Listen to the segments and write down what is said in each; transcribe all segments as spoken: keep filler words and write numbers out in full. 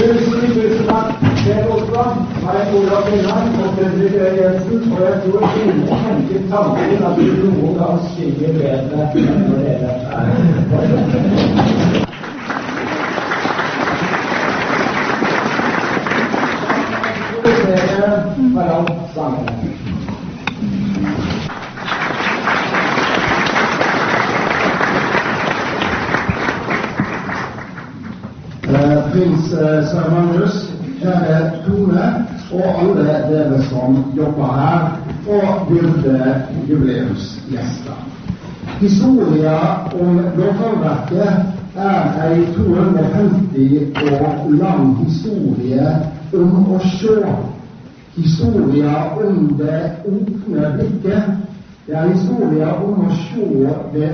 Tusen, tusen takk. Per Osvald, meg Olav Finland og Fredrik Jensen, og jeg tror ingen tenker tanken at du noen gang stiger bedre enn når dere er. Harald Stange. Prins Sør-Magnus, kjære Tone og alle dere som jobber her, og byrde jubileumsgjester. Historia om lovforverket er ei to hundre og femti år lang historie om å se. Historia om det åpne blikket. Det er historia om å se det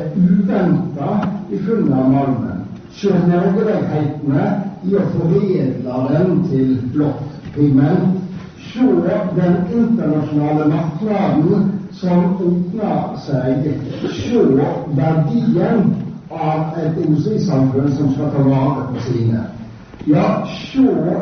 uventet i funnet av malmen. Se nærmere i å foredle den til blått pigment. Se den internasjonale marknaden som åpner seg. Se verdien av et industrisamfunn som skal ta vare på sine. Ja, se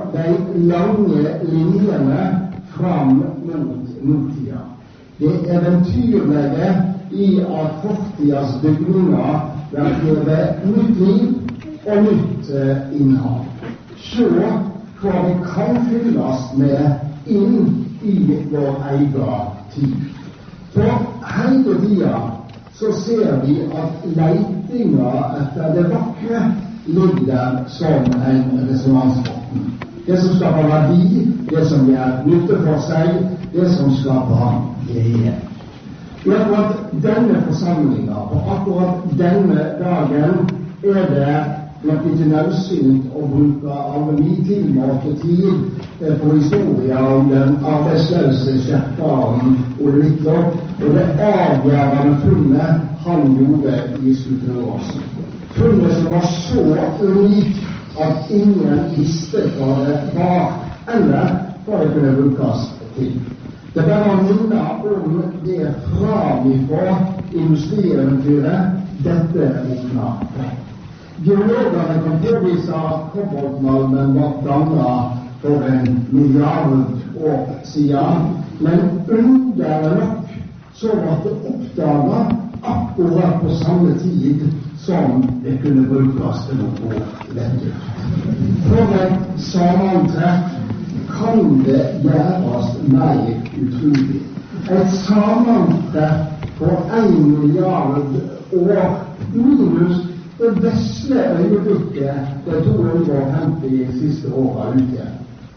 de lange linjene fram mot nåtida. Det eventyrlige i at fortidas bygninger vil gjøre nytt liv og nytt uh, innhold. Se hva vi kan fylles med inn i vår egen tid. For hele tida så ser vi at leitinga etter det vakre ligger der som en resonansbåten. Det som skaper verdi, det som gjør nytte for seg, det som skaper glede. I akkurat denne forsamlinga, på akkurat denne dagen, er det nok ikke nødsynt å bruke av min tilmålte tid på historia om den arbeidsløse skjerparen Ole Wittloff, og det avgjørende funnet han gjorde i Skuteråsen. Funnet som var så unikt at ingen visste hva det var, eller hva det kunne brukes til. Det bare minner om det framifrå industrieventyret dette åpner for. Geologene kan påvise at koboltmalmen var dannet for en milliard år siden, men underlig nok så var det oppdaget akkurat på samme tid som det kunne brukes til noe lettgjort. For et sammantreff kan det gjøres mer utrolig. Et sammantreff for en milliard år minus det vesle øyeblikket det to hundre og femti siste året utgjør.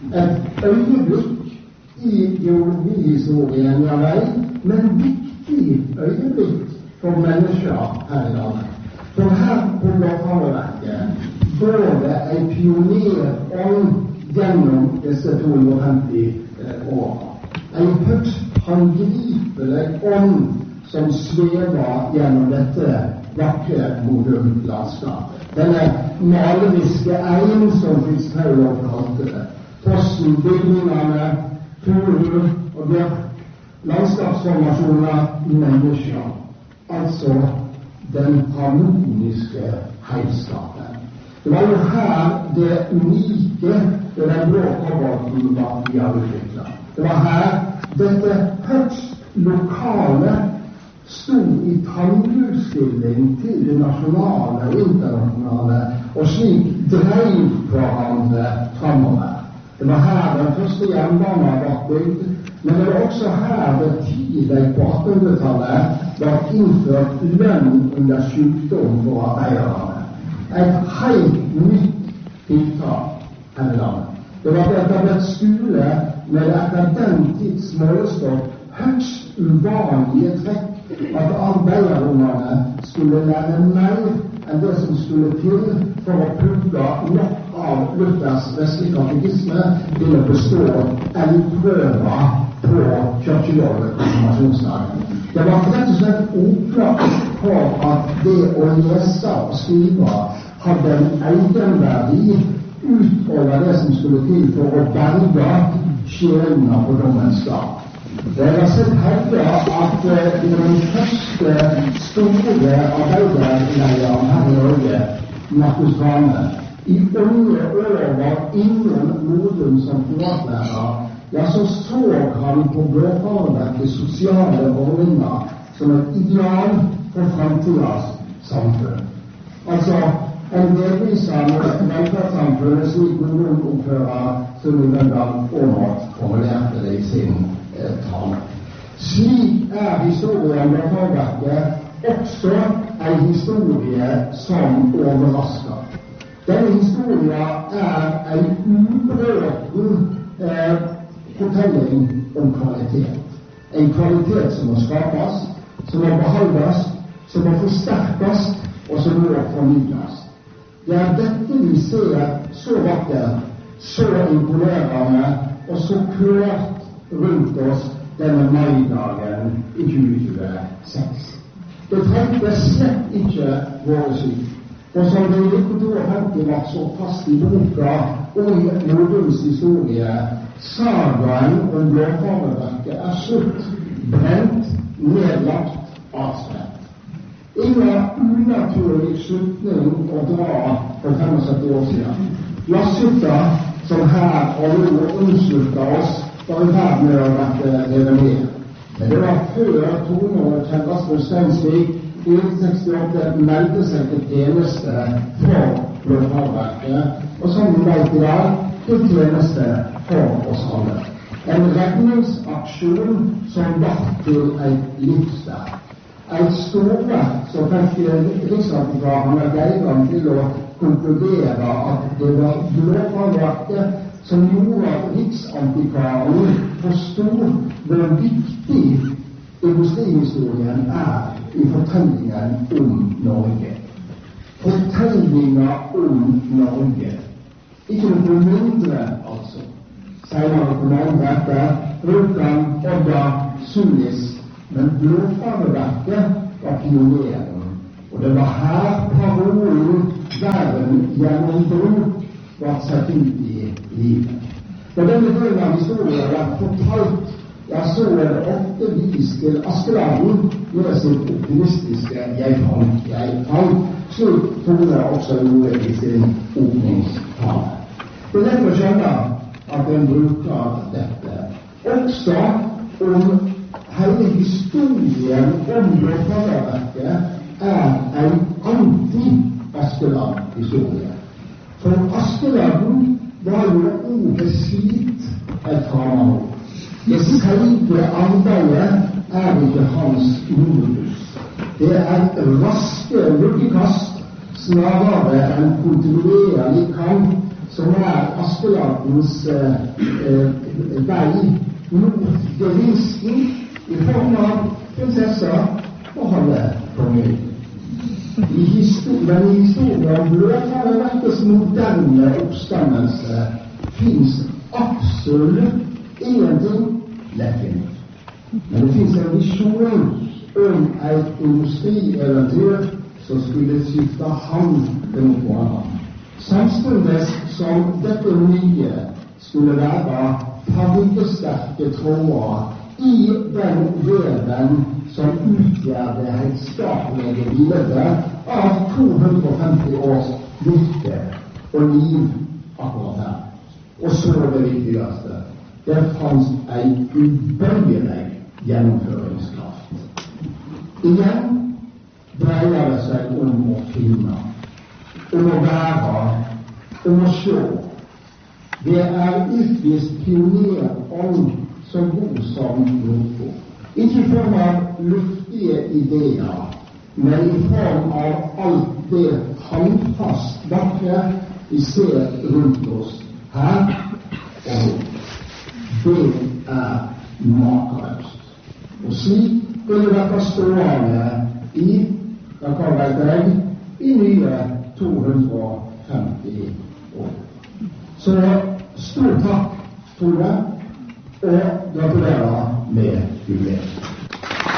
Et øyeblikk i geologihistorien, ja vei, men viktig øyeblikk for mennesker her i landet. For her på Blåfalleverket går det en pionerånd gjennom disse to hundre og femti eh, årene. En høyst håndgripelig ånd som svever gjennom dette vakre Modum-landskapet. Denne maleriske egn som Fitzgerald kalte det. Fossen, bygningene, furu og bjørk, landskapsformasjoner, mennesker. Altså den harmoniske heilskapen. Det var jo her det unike ved den blå kobolten var vi har utviklet. Det var her dette høyst lokale stod i tandutstilling til det nasjonale og internasjonale, og slik drev hverandre framover. Det var her den første jernbanen var bygd, men det var også her det tidlig på attenhundretallet var innført lønn under sykdom for arbeiderne. Et helt nytt tiltak her i landet. Det var etablert skole med etter den tids målestokk høyst uvanlige trekk at arbeiderungene skulle lære mer enn det som skulle til for å pugge nok av Luthers vestlige katekisme til å bestå eldprøver på kirkegården konfirmasjonsdagen. Det var rett og slett opplagt for at det å lese og skrive hadde en egenverdi utover det som skulle til for å berge sjelene på dommens dag. Det er sett hevdet at den første store arbeiderleieren her i Norge, Markus Rane, i unge år innen Modum som privatlærer, ja, så så han på Blåfarverkets sosiale ordninger som et ideal for fremtidens samfunn. Altså, en delvisende velferdssamfunn, slik noen oppfører som Lønndal Aamodt formulerte det i sin eh, tale. Slik er historien om Blåfarverket også en historie som overrasker. Denne historien er en ubrøten eh, fortelling om kvalitet. En kvalitet som må skapes, som må beholdes, som må forsterkes, og som må fornyes. Det er dette vi ser så vakkert, så imponerende og så klart rundt oss denne maidagen i tjue tjueseks. Det trengte slett ikke våre syn. Og som det i nitten femti var så fast i boka om Modums historie, sagaen om Blåfarverket er slutt, brent, nedlagt, avspredt. Ingen unaturlig slutning å dra for femogsytti år siden. Glasshytta, som her alle omslutta oss, var i ferd med å bli revet ned. Men det var før Tone og Kjell Rasmus Stensvik i nitten sekstiåtte meldte seg til tjeneste for Blåfarverket, og som vi vet i dag, til tjeneste for oss alle. En redningsaksjon som ble til et livsverk. Et storverk som fikk Riksantikvaren Geirgang til å konkludere at det var Blåfarverket som gjorde at Riksantikvaren forstod hvor viktig industrihistorien er i fortellingen om Norge. Fortellingen om Norge. Ikke noe mindre, altså. Senere kommunene etter Rjukan, Odda, Sulis, men Blåfarverket var pioneren. Og det var her parolen «Verden gjennom bruk» var satt ut i livet. Da denne delen av historien var fortalt, ja, så er det ofte vist til Askeladden med sitt optimistiske «jeg fant, jeg fant», slik Tone også gjorde i sin åpningstale. Det er derfor å skjønne at den bruker dette. Også om hele historien om Blåfarverket er en anti-Askeland-historie. For Askeladden var jo ordet slit et framanord. Det seige arbeidet er ikke hans modus. Det er raske lukkekast snarere enn kontinuerlig kamp som er Askeladens eh, eh, vei mot gevinsten i form av prinsesser og halve kongen. I historien, men i historien om Blåfarverkets moderne oppstandelse finnes absolutt ingenting lettvindt. Men det finnes en visjon om et industrieventyr som skulle skifte ham til noe annet. Samtidig som dette nye skulle være fargesterke tråder i den veven som utgjør det heilskapelige bildet av to hundre og femti års virke og liv akkurat her. Og så det viktigste. Det fanns en ubøyelig gjennomføringskraft. Igjen dreier det seg om å finne, om å være, om å se. Det er utvist pionerånd som god som nordpå. Ikke i form av luftige ideer, men i form av alt det håndfast vakre vi ser rundt oss her og nå. Det er makeløst. Og slik vil det være stående i, da kan jeg deg, i nye to hundre og femti år. Så stor takk, Tore, og gratulerer med jubileet.